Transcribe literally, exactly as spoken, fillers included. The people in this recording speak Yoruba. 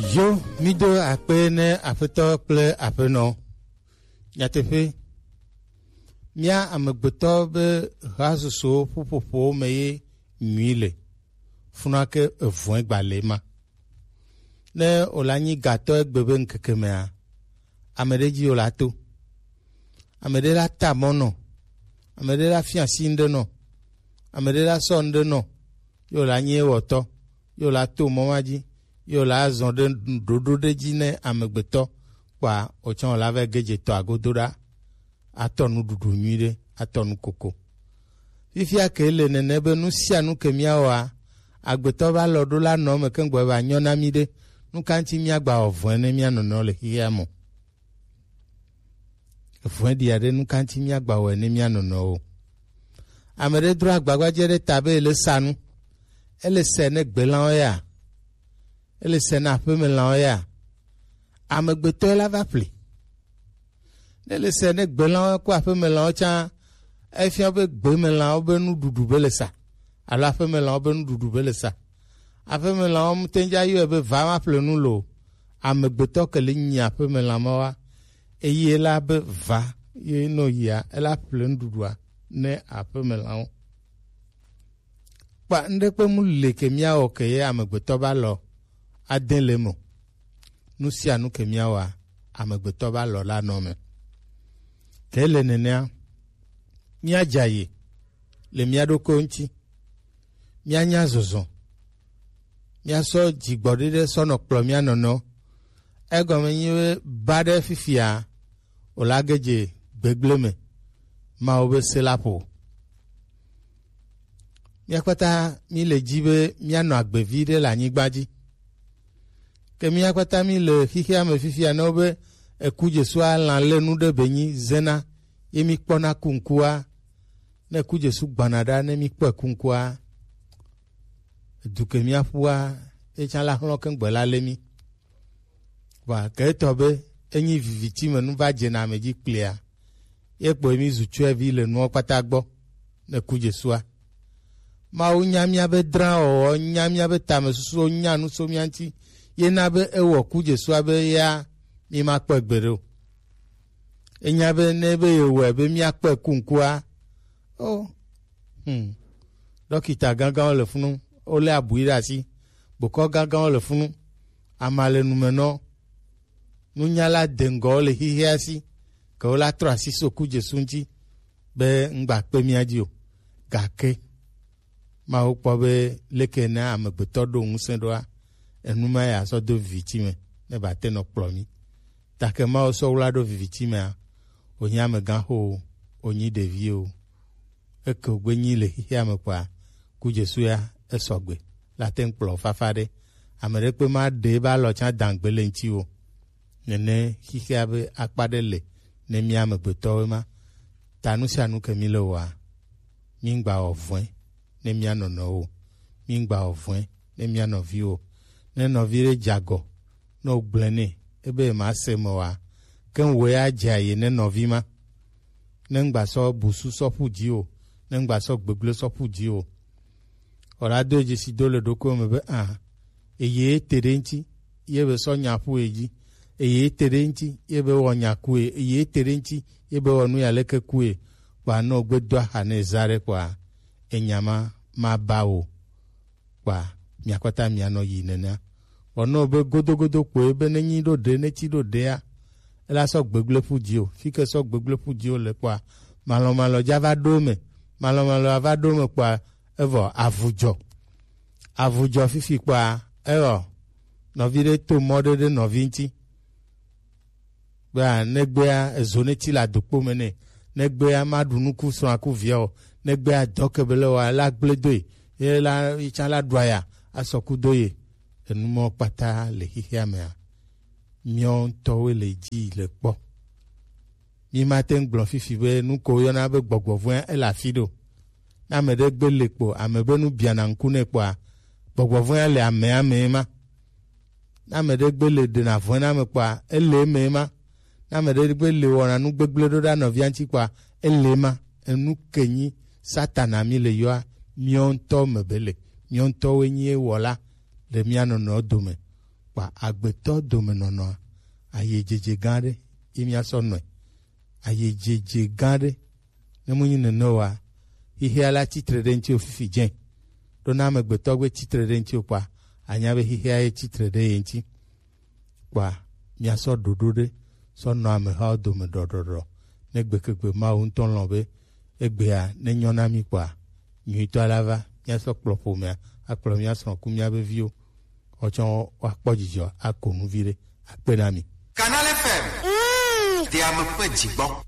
Yo, mido akpe ne aƒetɔ kple aƒenɔ. Nyateƒe. Mia amegbetɔ be hasoso ƒuƒoƒo me ye nyui le. Funa ke evɔe gbale ma. Ne ola nyi gatɔ egbe be nkeke mea. Ame ɖe dzi ola to. Ame ɖe la ta mɔnɔ. Ame ɖe la fiasi ŋɖe nɔ. Ame ɖe la sɔ ŋɖe nɔ. Yo la nyi ewɔtɔ. Yo la to mɔ ma dzi. Yo la zɔn ɖe ɖoɖo ɖe dzi ne amegbetɔ kpa otsɔ la va gedze tɔ agodo ɖa atɔ nuɖuɖu nyui ɖe atɔ nu koko. Fifia ke le nene be nu sia nu ke miawoa agbetɔ va lɔ ɖo la nɔ me ke ŋgɔ va nyɔ na mi ɖe nu ka ŋuti miagba ovɔe ne mia nɔnɔ le xixia mo. Evɔe ɖia ɖe nu ka ŋuti miagba wɔ ne mia nɔnɔ o. Ame ɖe dro agbagbadze ɖe ta be ele sa nu. Ele se ne gbelãwo ya. Ele se na aƒemelãwo ya. Amegbetɔ la va ƒli. Ne le se ne gbelãwo ko aƒemelãwo tsã efia be gbemelãwo be nuɖuɖu be le sa. Alo aƒemelãwo be nuɖuɖu be le sa. Aƒemelãwo mtenja yɔ be va ma ƒle nu lo. Amegbetɔ ke le nyi aƒemelã ma wa eye la be va ye no yia ela ƒle nuɖuɖua ne aƒemelãwo. Kpa nde kpe mu le ke miawɔ ke ye amegbetɔ ba lɔ ade le mo. Nu sia nu ke miawoa amegbetɔ ba lɔ la nɔ me. Ke le nenea mia dzaye le mia ɖokɔ ŋuti. Mia nya zɔzɔ. Mia sɔ dzigbɔɖi ɖe sɔnɔ kplɔ mia nɔnɔ. Egɔme nyi be ba ɖe fifia o la gedze gbegble me ma wo be se la ƒo. Mia kpata mi le dzi be mia nɔ agbevi ɖe le anyigba dzi. Ke mia kpata mi le xixia me fifia no be eku Jesu alã le nu ɖe benyi zena ye mi kpɔna kunkua ne ku Jesu gbana ɖa ne mi kpɔ kunkua du ke mia ƒua etsã la hlɔ ke gbe la le mi. Wa ke etɔ be enyi viviti me nu va dzena ame dzi kplia ye kpɔ mi zu tsoevi le nuwo kpata gbɔ ne ku Jesua. Mawu nya mia be drã wɔwɔ nya mia be tame susuwo nya nu so mia ŋuti ye na be ewɔ ku Jesua be ya mi ma kpɔ gbe ɖo. Enya be ne be yewɔe be miakpɔ kunkua o hmm dɔkita gãgãwo le funu wolé abui ɖe asi bokɔ gãgãwo le funu ama le numenɔ nunyala de ŋgɔwo le xixia si ke wola trɔ asi so ku Jesu ŋuti be ŋgba kpe mia dzi o gake Mawu kpɔ be leke ne amegbetɔ ɖo ŋusẽ ɖoa enuma ya sɔ do viviti me ne ba te nɔ kplɔ mi. Take Mawu sɔ wla ɖo viviti mea wonye amegã xo wonyi ɖevi o. Eke wogbe nyi le xixia me kpɔa ku Jesu ya esɔgbe la te kplɔ fafa ɖe. Ame ɖe kpe ma ɖe ba lɔ tsã dangbe le ŋuti o. Nene xixia be akpa ɖe le ne mi amegbetɔwo ma. Ta nu sia nu ke mi le wɔa mi ŋgba wɔ vɔe ne mia nɔnɔwo. Mi ŋgba wɔ vɔe ne mia nɔviwo. Ne nɔvi ɖe dzagɔ ne wo gblẽ nɛ ebe ma se me wa ke wo ya dze aye ne nɔvi ma. Ne ŋgba sɔ busu sɔ ƒu dzi o. Ne ŋgba sɔ gbegble sɔ ƒu dzi o. Ɔla do dzesi do le ɖokɔ me be ah eye te ɖe ŋuti ye be sɔ nya ƒu edzi. Eye te ɖe ŋuti ye be wɔ nya kue. Eye te ɖe ŋuti ye be wɔ nu ya leke kue. Kpa ne gbe do aha ne za ɖe kpa enyama ma ba o. Kpa miakɔta mianɔ yi nenea. Wɔnɔ be godogodo kpoe be ne nyi ɖo ɖe ne tsi ɖo ɖea ela sɔ gbegble ƒu dzi o. Fi ke sɔ gbegble ƒu dzi o le kpoa malɔmalɔ dza va ɖo me. Malɔmalɔ va ɖo me kpoa evɔ avudzɔ. Avudzɔ fifi kpoa eyɔ nɔvi ɖe to mɔ ɖe ɖe nɔvi ŋuti. Bea negbea ezo ne tsi le adokpo me ne. Negbea ma ɖu nuku srɔ̃a ku via o. Negbea dɔ ke be le wa la gble doe. Ye la tsã la ɖu aya asɔ ku do ye. Enumɔ kpata le xixia mea. Miɔ ŋutɔwoe le dzi le kpɔ. Mi ma te gblɔ fifi be nu ko yɔna be gbɔgbɔvɔe ele afi ɖo. Ne ame ɖe gbe le kpo ame be nu biana ŋku ne kpoa gbɔgbɔvɔe le ame ame ma. Ne ame ɖe gbe le ɖena vɔe na ame kpoa ele eme ma. Ne ame ɖe gbe le wɔna nu gbegble ɖo ɖa nɔvia ŋuti kpoa ele ma. Enu ke nyi Satana mi le yɔa miɔ ŋutɔ me be le. Miɔ ŋutɔwoe nyi wɔla le mia nɔnɔ dome. kpa agbetɔ domenɔnɔ aye dzedze gã aɖe ye míasɔ nɔe aye dzedze gã aɖe ne munyi nene wa xixia la tsitre ɖe ŋuti fifi dze ɖo na amegbetɔ gbe tsitre ɖe ŋuti kpa anya be xixia ye tsitre ɖe ye ŋuti kpa míasɔ ɖoɖo ɖe sɔ nɔ amehawo dome ɖɔɖɔɖɔ ne gbekegbe mawu ŋutɔ lɔ̃ be egbea ne nyɔ na mí kpa nyuitɔ la va míasɔ kplɔ ƒomea akplɔ míasrɔ̃ ku míabe viwo wotsɔ woakpɔ dzidzɔ ako nu vi ɖe akpe na mi. Canal F M. Mm. Diame ƒe dzigbɔ.